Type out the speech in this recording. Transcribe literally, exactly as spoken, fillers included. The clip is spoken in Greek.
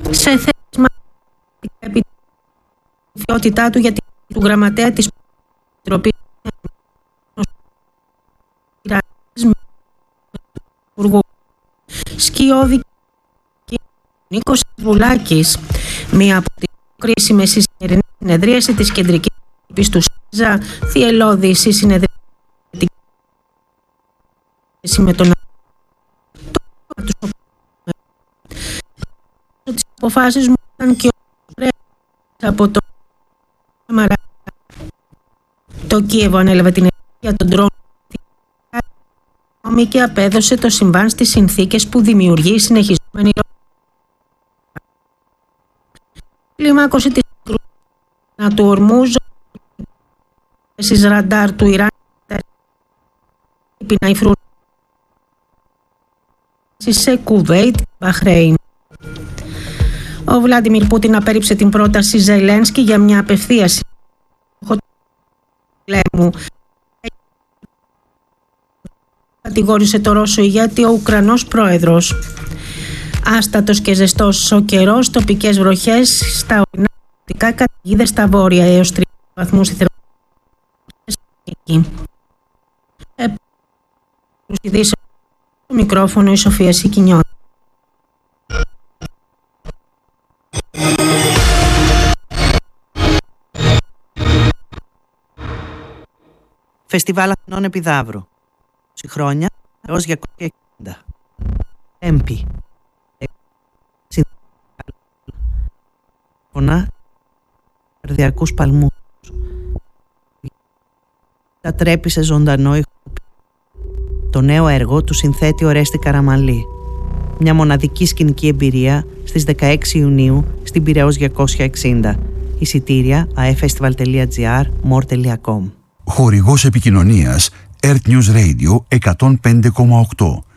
σε θέσμα επιθεότητά του για την του γραμματέα της Επιτροπής Σκιώδη Νίκος Βουλάκης, μία από τις κρίσιμες στη σημερινή συνεδρίαση της Κεντρικής Επιτροπής του ΣΥΡΙΖΑ, θυελλώδης η συνεδρίαση με τον τις αποφάσεις μου ήταν και από το Σαμαρά. Το Κίεβο ανέλαβε την ευθύνη για τον τρόμο και απέδωσε το συμβάν στις συνθήκες που δημιουργεί η συνεχιζόμενη κλιμάκωση της κρούσης του Ορμούζ, στις ραντάρ του Ιράν, σε Κουβέιτ, Μπαχρέιν. Ο Βλάντιμιρ Πούτιν απέρριψε την πρόταση Ζελένσκι για μια απευθείας πολέμου. Κατηγόρησε το Ρώσο ηγέτη ο Ουκρανός πρόεδρος. Άστατος και ζεστός ο καιρός, τοπικές βροχές στα ορεινά δυτικά, καταιγίδες στα βόρεια έως τρία βαθμούς η θερμοκρασία. Στο μικρόφωνο η Σοφία Σικινιώτη. Φεστιβάλ Αθηνών Επιδαύρου. είκοσι χρόνια έως διακόσια εξήντα. Έμπι. Φωνά. Καρδιακούς παλμούς. Τα τρέπει σε ζωντανό ηχο. Το νέο έργο του συνθέτη ο Ρέστη Καραμαλή. Μια μοναδική σκηνική εμπειρία στις δεκαέξι Ιουνίου στην Πειραιώς διακόσια εξήντα. Εισιτήρια aefestival τελεία gr, more τελεία com. Χορηγός επικοινωνίας Earth News Radio εκατόν πέντε κόμμα οκτώ.